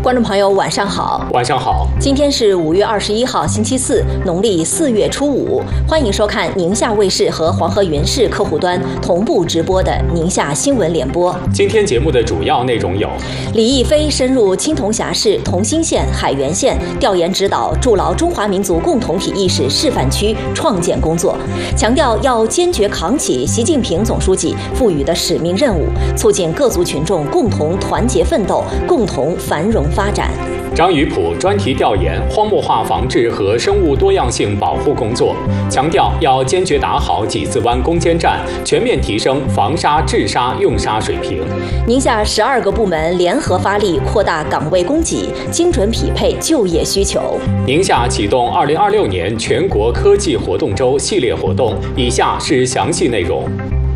观众朋友，晚上好。 晚上好。 今天是5月21号，星期四，农历4月初5。欢迎收看宁夏卫视和黄河云视客户端同步直播的宁夏新闻联播。 今天节目的主要内容有： 李毅飞深入青铜峡市同心县、海原县，调研指导筑牢中华民族共同体意识示范区创建工作，强调要坚决扛起习近平总书记赋予的使命任务，促进各族群众共同团结奋斗，共同繁荣发展。 张宇普专题调研荒漠化防治和生物多样性保护工作，强调要坚决打好几字湾攻坚战，全面提升防沙治沙用沙水平。 宁夏12个部门联合发力，扩大岗位供给，精准匹配就业需求。 宁夏启动2026年全国科技活动周系列活动，以下是详细内容。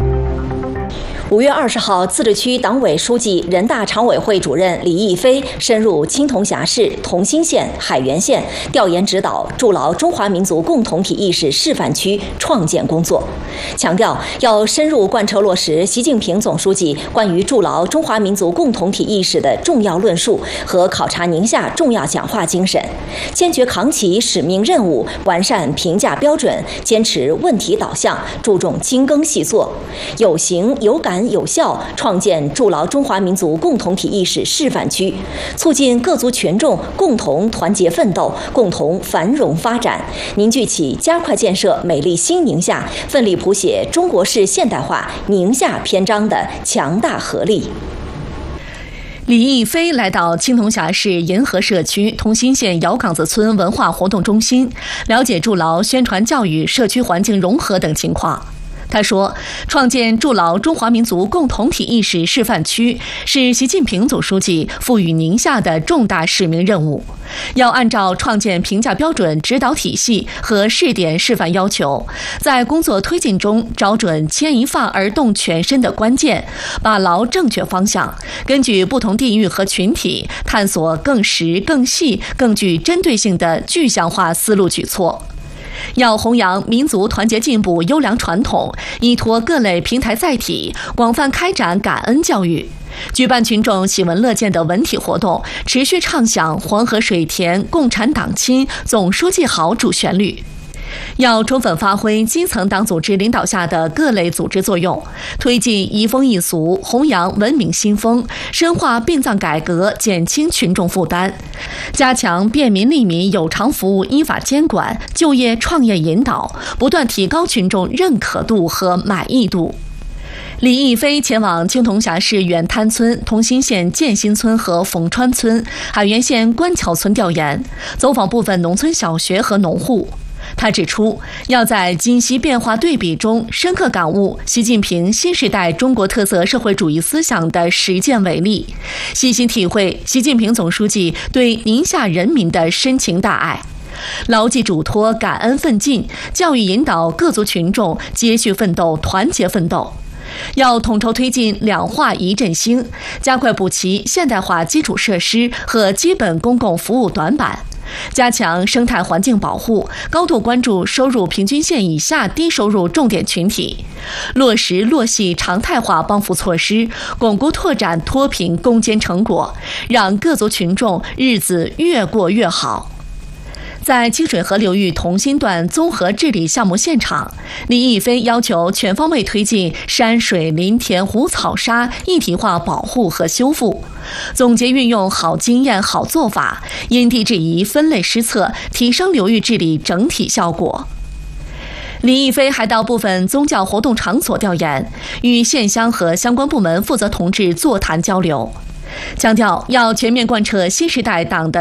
5月20号，自治区党委书记、人大常委会主任李毅飞深入青铜峡市同心县、海原县，调研指导筑牢中华民族共同体意识示范区创建工作，强调要深入贯彻落实习近平总书记关于筑牢中华民族共同体意识的重要论述和考察宁夏重要讲话精神，坚决扛起使命任务，完善评价标准，坚持问题导向，注重精耕细作，有形有感有效创建筑牢中华民族共同体意识示范区，促进各族群众共同团结奋斗，共同繁荣发展，凝聚起加快建设美丽新宁夏、奋力谱写中国式现代化宁夏篇章的强大合力。 李毅飞来到青铜峡市银河社区同心县窑岗子村文化活动中心，了解筑牢宣传教育、社区环境融合等情况。他说，创建筑牢中华民族共同体意识示范区是习近平总书记赋予宁夏的重大使命任务，要按照创建评价标准指导体系和试点示范要求，在工作推进中找准牵一发而动全身的关键，把牢正确方向，根据不同地域和群体，探索更实、更细、更具针对性的具象化思路举措。要弘扬民族团结进步优良传统，依托各类平台载体，广泛开展感恩教育，举办群众喜闻乐见的文体活动，持续唱响黄河水田共产党亲总书记好主旋律。要充分发挥基层党组织领导下的各类组织作用，推进移风易俗，弘扬文明新风，深化殡葬改革，减轻群众负担，加强便民利民有偿服务依法监管、就业创业引导，不断提高群众认可度和满意度。李毅飞前往青铜峡市远滩村、同心县建新村和冯川村、海原县官桥村调研，走访部分农村小学和农户。他指出，要在今昔变化对比中深刻感悟习近平新时代中国特色社会主义思想的实践为例，细心体会习近平总书记对宁夏人民的深情大爱，牢记嘱托，感恩奋进，教育引导各族群众接续奋斗，团结奋斗。要统筹推进两化一振兴，加快补齐现代化基础设施和基本公共服务短板，加强生态环境保护，高度关注收入平均线以下低收入重点群体，落实落细常态化帮扶措施，巩固拓展脱贫攻坚成果，让各族群众日子越过越好。在清水河流域同心段综合治理项目现场，李毅飞要求全方位推进山水林田湖草沙一体化保护和修复，总结运用好经验好做法，因地制宜分类施策，提升流域治理整体效果。李毅飞还到部分宗教活动场所调研，与县乡和相关部门负责同志座谈交流，强调要全面贯彻新时代党的